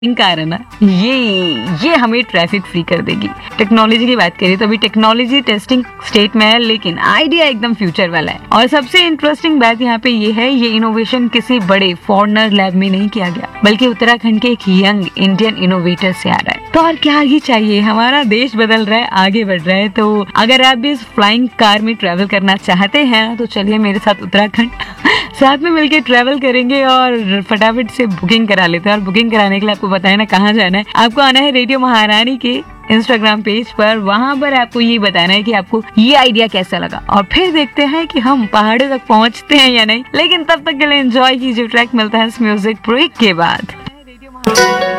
Car है ना, ये हमें ट्रैफिक फ्री कर देगी। टेक्नोलॉजी की बात करें तो अभी टेक्नोलॉजी टेस्टिंग स्टेट में है, लेकिन आइडिया एकदम फ्यूचर वाला है। और सबसे इंटरेस्टिंग बात यहाँ पे ये है, ये इनोवेशन किसी बड़े फॉरेनर लैब में नहीं किया गया, बल्कि उत्तराखंड के एक यंग इंडियन इनोवेटर से आ रहा है। तो और क्या ही चाहिए, हमारा देश बदल रहा है, आगे बढ़ रहा है। तो अगर आप भी इस फ्लाइंग कार में ट्रेवल करना चाहते हैं तो चलिए मेरे साथ उत्तराखंड साथ में मिलके ट्रैवल करेंगे और फटाफट से बुकिंग करा लेते हैं। और बुकिंग कराने के लिए आपको बताया ना कहाँ जाना है। आपको आना है रेडियो महारानी के इंस्टाग्राम पेज पर, वहां पर आपको ये बताना है कि आपको ये आइडिया कैसा लगा, और फिर देखते हैं कि हम पहाड़ों तक पहुंचते हैं या नहीं। लेकिन तब तक के लिए एंजॉय कीजिए, ट्रैक मिलता है इस म्यूजिक ब्रेक के बाद।